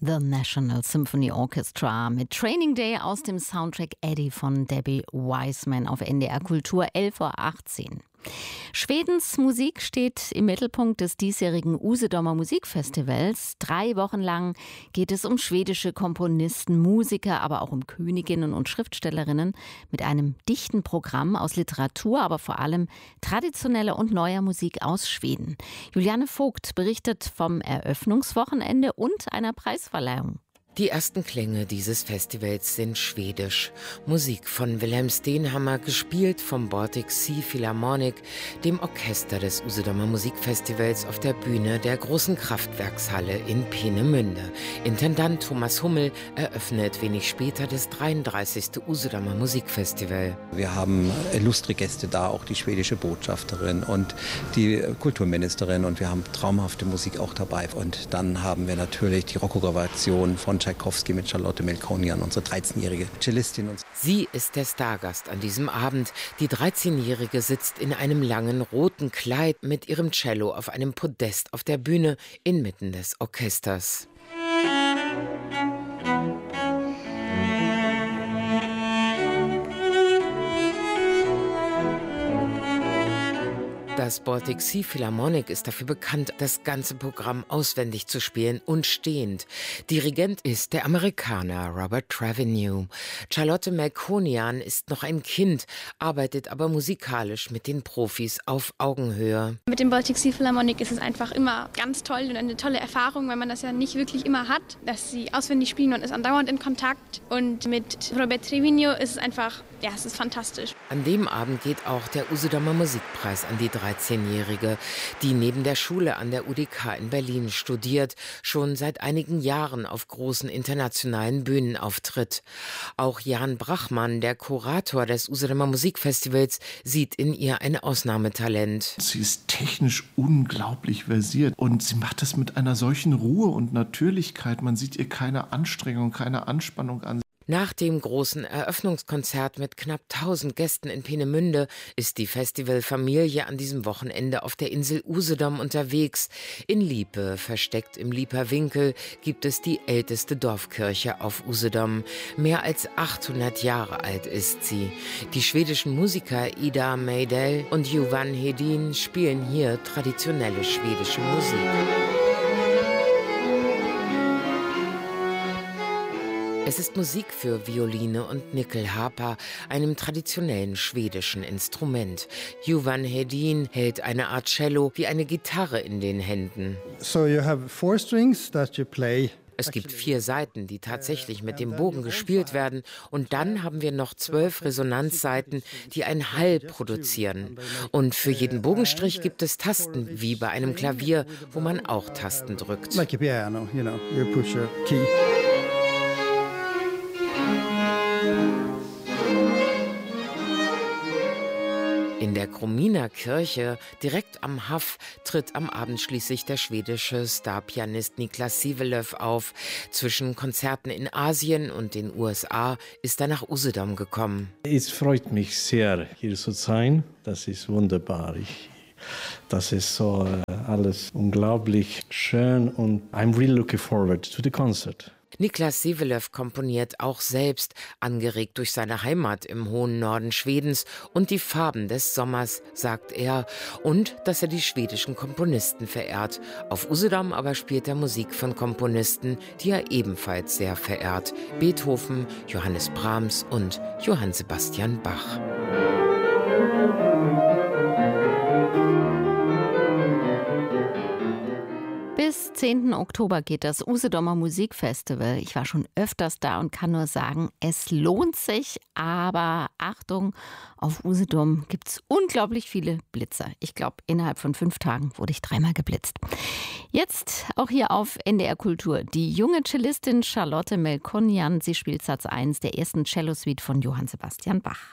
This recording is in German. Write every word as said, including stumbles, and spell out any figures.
The National Symphony Orchestra mit Training Day aus dem Soundtrack Eddie von Debbie Wiseman auf N D R Kultur elf Uhr achtzehn. Schwedens Musik steht im Mittelpunkt des diesjährigen Usedomer Musikfestivals. Drei Wochen lang geht es um schwedische Komponisten, Musiker, aber auch um Königinnen und Schriftstellerinnen mit einem dichten Programm aus Literatur, aber vor allem traditioneller und neuer Musik aus Schweden. Juliane Vogt berichtet vom Eröffnungswochenende und einer Preisverleihung. Die ersten Klänge dieses Festivals sind schwedisch. Musik von Wilhelm Stenhammar, gespielt vom Baltic Sea Philharmonic, dem Orchester des Usedomer Musikfestivals auf der Bühne der großen Kraftwerkshalle in Peenemünde. Intendant Thomas Hummel eröffnet wenig später das dreiunddreißigste Usedomer Musikfestival. Wir haben illustre Gäste da, auch die schwedische Botschafterin und die Kulturministerin, und wir haben traumhafte Musik auch dabei. Und dann haben wir natürlich die Rokoko-Variation von Tschaikowski mit Charlotte Melkonian, unsere dreizehnjährige Cellistin. Sie ist der Stargast an diesem Abend. Die dreizehnjährige sitzt in einem langen roten Kleid mit ihrem Cello auf einem Podest auf der Bühne inmitten des Orchesters. Das Baltic Sea Philharmonic ist dafür bekannt, das ganze Programm auswendig zu spielen und stehend. Dirigent ist der Amerikaner Robert Trevenu. Charlotte Melkonian ist noch ein Kind, arbeitet aber musikalisch mit den Profis auf Augenhöhe. Mit dem Baltic Sea Philharmonic ist es einfach immer ganz toll und eine tolle Erfahrung, weil man das ja nicht wirklich immer hat, dass sie auswendig spielen und ist andauernd in Kontakt. Und mit Robert Trevenu ist es einfach, ja, es ist fantastisch. An dem Abend geht auch der Usedomer Musikpreis an die dreizehnjährige, die neben der Schule an der U D K in Berlin studiert, schon seit einigen Jahren auf großen internationalen Bühnen auftritt. Auch Jan Brachmann, der Kurator des Usedomer Musikfestivals, sieht in ihr ein Ausnahmetalent. Sie ist technisch unglaublich versiert und sie macht das mit einer solchen Ruhe und Natürlichkeit. Man sieht ihr keine Anstrengung, keine Anspannung an. Nach dem großen Eröffnungskonzert mit knapp tausend Gästen in Peenemünde ist die Festivalfamilie an diesem Wochenende auf der Insel Usedom unterwegs. In Liepe, versteckt im Lieper Winkel, gibt es die älteste Dorfkirche auf Usedom. Mehr als achthundert Jahre alt ist sie. Die schwedischen Musiker Ida Meidell und Johan Hedin spielen hier traditionelle schwedische Musik. Es ist Musik für Violine und Nyckelharpa, einem traditionellen schwedischen Instrument. Johan Hedin hält eine Art Cello wie eine Gitarre in den Händen. So you have four strings that you play. Es gibt vier Saiten, die tatsächlich mit dem Bogen gespielt werden, und dann haben wir noch zwölf Resonanzsaiten, die einen Hall produzieren. Und für jeden Bogenstrich gibt es Tasten, wie bei einem Klavier, wo man auch Tasten drückt. Like a piano, you know, you push a key. In der Kruminer Kirche, direkt am Haff, tritt am Abend schließlich der schwedische Starpianist Niklas Sivelöv auf. Zwischen Konzerten in Asien und den U S A ist er nach Usedom gekommen. Es freut mich sehr, hier zu sein. Das ist wunderbar. Ich Das ist so äh, alles unglaublich schön und I'm really looking forward to the concert. Niklas Sivelöv komponiert auch selbst, angeregt durch seine Heimat im hohen Norden Schwedens und die Farben des Sommers, sagt er, und dass er die schwedischen Komponisten verehrt. Auf Usedom aber spielt er Musik von Komponisten, die er ebenfalls sehr verehrt: Beethoven, Johannes Brahms und Johann Sebastian Bach. Bis zehnten Oktober geht das Usedomer Musikfestival. Ich war schon öfters da und kann nur sagen, es lohnt sich. Aber Achtung, auf Usedom gibt es unglaublich viele Blitzer. Ich glaube, innerhalb von fünf Tagen wurde ich dreimal geblitzt. Jetzt auch hier auf N D R Kultur. Die junge Cellistin Charlotte Melkonian, sie spielt Satz eins der ersten Cello-Suite von Johann Sebastian Bach.